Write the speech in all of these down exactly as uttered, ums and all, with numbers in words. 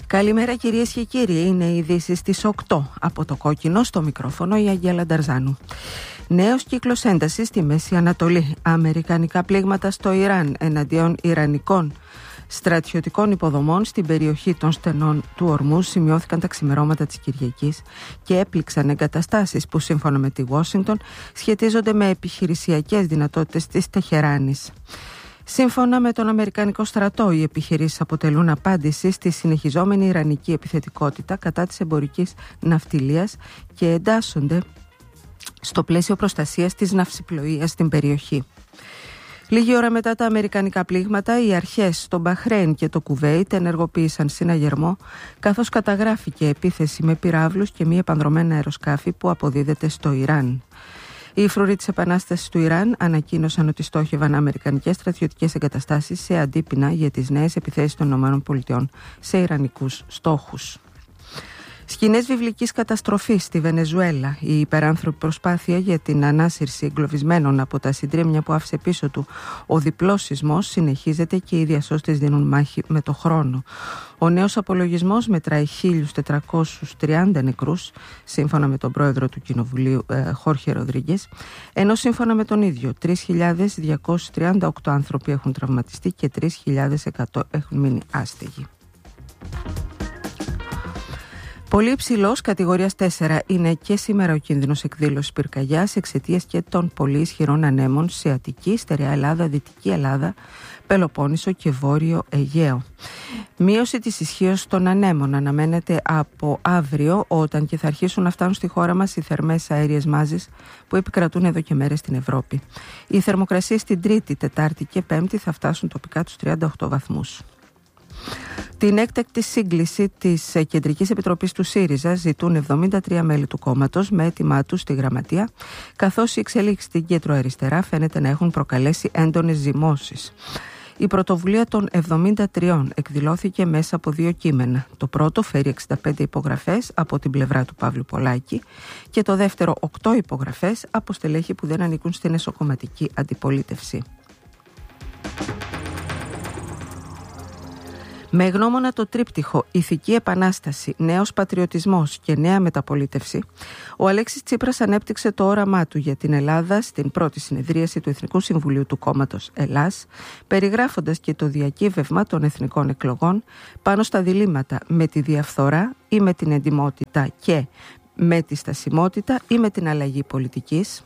Καλημέρα κυρίες και κύριοι, είναι οι ειδήσεις στις οκτώ. Από το Κόκκινο στο μικρόφωνο η Αγγέλα Νταρζάνου. Νέος κύκλος έντασης στη Μέση Ανατολή. Αμερικανικά πλήγματα στο Ιράν εναντίον Ιρανικών στρατιωτικών υποδομών στην περιοχή των στενών του Ορμούζ σημειώθηκαν τα ξημερώματα της Κυριακής και έπληξαν εγκαταστάσεις που σύμφωνα με τη Ουάσιγκτον σχετίζονται με επιχειρησιακές δυνατότητες της Τεχεράνης. Σύμφωνα με τον Αμερικανικό στρατό, οι επιχειρήσεις αποτελούν απάντηση στη συνεχιζόμενη ιρανική επιθετικότητα κατά της εμπορικής ναυτιλίας και εντάσσονται στο πλαίσιο προστασίας της ναυσιπλοείας στην περιοχή. Λίγη ώρα μετά τα αμερικανικά πλήγματα, οι αρχές στο Μπαχρέιν και το Κουβέιτ ενεργοποίησαν συναγερμό, καθώς καταγράφηκε επίθεση με πυράβλους και μη επανδρομένα αεροσκάφη που αποδίδεται στο Ιράν. Οι φρουροί της Επανάστασης του Ιράν ανακοίνωσαν ότι στόχευαν αμερικανικές στρατιωτικές εγκαταστάσεις σε αντίπεινα για τις νέες επιθέσεις των ΗΠΑ σε ιρανικούς στόχους. Σκηνές βιβλικής καταστροφής στη Βενεζουέλα. Η υπεράνθρωπη προσπάθεια για την ανάσυρση εγκλωβισμένων από τα συντρίμμια που άφησε πίσω του ο διπλός σεισμός συνεχίζεται και οι διασώστες δίνουν μάχη με το χρόνο. Ο νέος απολογισμός μετράει χίλιους τετρακόσιους τριάντα νεκρούς, σύμφωνα με τον πρόεδρο του Κοινοβουλίου ε, Χόρχε Ροδρίγκες, ενώ σύμφωνα με τον ίδιο τρεις χιλιάδες διακόσιοι τριάντα οκτώ άνθρωποι έχουν τραυματιστεί και τρεις χιλιάδες εκατό έχουν μείνει άστεγοι. Πολύ υψηλός, κατηγορίας τέσσερα, είναι και σήμερα ο κίνδυνος εκδήλωσης πυρκαγιάς εξαιτίας και των πολύ ισχυρών ανέμων σε Αττική, Στερεά Ελλάδα, Δυτική Ελλάδα, Πελοπόννησο και Βόρειο Αιγαίο. Μείωση της ισχύως των ανέμων αναμένεται από αύριο, όταν και θα αρχίσουν να φτάνουν στη χώρα μας οι θερμές αέριες μάζες που επικρατούν εδώ και μέρες στην Ευρώπη. Οι θερμοκρασίες την Τρίτη, Τετάρτη και Πέμπτη θα φτάσουν τοπικά τους τριάντα οκτώ βαθμούς. Την έκτακτη σύγκληση της Κεντρικής Επιτροπής του ΣΥΡΙΖΑ ζητούν εβδομήντα τρία μέλη του κόμματος με έτοιμά τους στη Γραμματεία, καθώς οι εξελίξεις στην κέντρο-αριστερά φαίνεται να έχουν προκαλέσει έντονες ζυμώσεις. Η πρωτοβουλία των εβδομήντα τριών εκδηλώθηκε μέσα από δύο κείμενα. Το πρώτο φέρει εξήντα πέντε υπογραφές από την πλευρά του Παύλου Πολάκη και το δεύτερο οκτώ υπογραφές από στελέχη που δεν ανήκουν στην εσωκομματική αντιπολίτευση. Με γνώμονα το τρίπτυχο «Ηθική Επανάσταση, Νέος Πατριωτισμός και Νέα Μεταπολίτευση», ο Αλέξης Τσίπρας ανέπτυξε το όραμά του για την Ελλάδα στην πρώτη συνεδρίαση του Εθνικού Συμβουλίου του Κόμματος Ελλάς, περιγράφοντας και το διακύβευμα των εθνικών εκλογών πάνω στα διλήμματα με τη διαφθορά ή με την εντιμότητα και με τη στασιμότητα ή με την αλλαγή πολιτικής.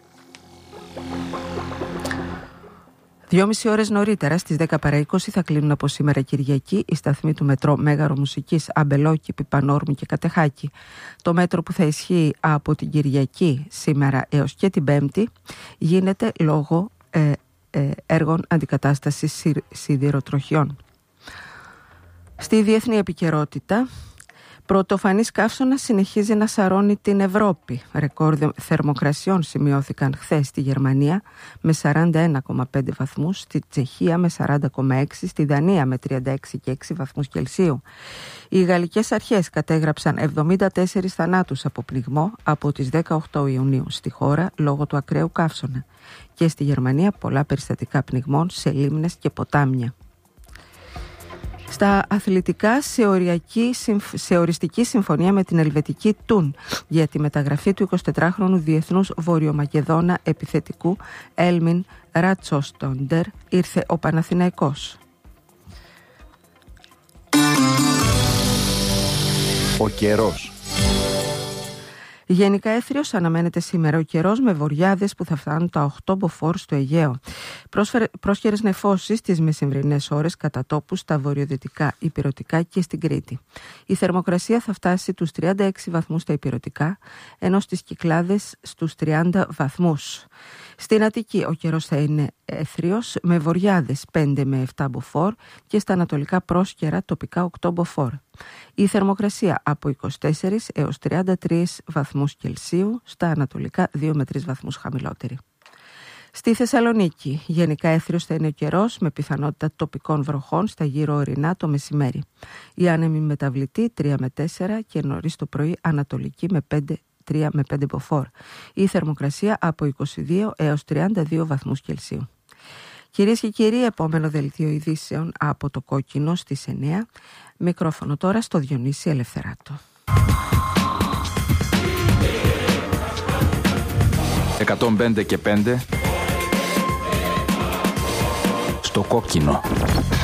Δυόμιση ώρες νωρίτερα, στις δέκα παρά είκοσι, θα κλείνουν από σήμερα Κυριακή οι σταθμοί του μετρό Μέγαρο Μουσικής, Αμπελόκηπη, Πιπανόρμη και Κατεχάκη. Το μέτρο που θα ισχύει από την Κυριακή σήμερα έως και την Πέμπτη γίνεται λόγω ε, ε, έργων αντικατάστασης σι, σιδηροτροχιών. Στη διεθνή επικαιρότητα, πρωτοφανής καύσωνας συνεχίζει να σαρώνει την Ευρώπη. Ρεκόρ θερμοκρασιών σημειώθηκαν χθες στη Γερμανία με σαράντα ένα κόμμα πέντε βαθμούς, στη Τσεχία με σαράντα κόμμα έξι, στη Δανία με τριάντα έξι κόμμα έξι βαθμούς Κελσίου. Οι γαλλικές αρχές κατέγραψαν εβδομήντα τέσσερις θανάτους από πνιγμό από τις δεκαοκτώ Ιουνίου στη χώρα λόγω του ακραίου καύσωνα. Και στη Γερμανία πολλά περιστατικά πνιγμών σε λίμνες και ποτάμια. Στα αθλητικά, σε, οριακή, σε οριστική συμφωνία με την ελβετική Τουν για τη μεταγραφή του εικοσιτετράχρονου διεθνούς βορειομακεδόνα επιθετικού Έλμιν Ρατσόστοντερ ήρθε ο Παναθηναϊκός. Ο καιρός. Γενικά έθριος αναμένεται σήμερα ο καιρός με βοριάδες που θα φτάνουν τα οκτώ μποφόρ στο Αιγαίο. Πρόσχερες νεφώσεις τις μεσημβρινές ώρες κατά τόπους στα βορειοδυτικά, ηπειρωτικά και στην Κρήτη. Η θερμοκρασία θα φτάσει τους τριάντα έξι βαθμούς στα ηπειρωτικά, ενώ στις Κυκλάδες στους τριάντα βαθμούς. Στην Αττική ο καιρός θα είναι έθριος με βοριάδες πέντε με επτά μποφόρ και στα ανατολικά πρόσκαιρα τοπικά οκτώ μποφόρ. Η θερμοκρασία από είκοσι τέσσερις έως τριάντα τρεις βαθμούς Κελσίου, στα ανατολικά δύο με τρεις βαθμούς χαμηλότερη. Στη Θεσσαλονίκη γενικά έθριος θα είναι ο καιρός με πιθανότητα τοπικών βροχών στα γύρω ορεινά το μεσημέρι. Η άνεμη μεταβλητή τρία με τέσσερα και νωρίς το πρωί ανατολική με πέντε τρία με πέντε μποφόρ. Η θερμοκρασία από είκοσι δύο έως τριάντα δύο βαθμούς Κελσίου. Κυρίες και κύριοι, επόμενο δελτίο ειδήσεων από το Κόκκινο στις εννιά Μικρόφωνο τώρα στο Διονύση Ελευθεράτο. εκατόν πέντε και πέντε στο κόκκινο.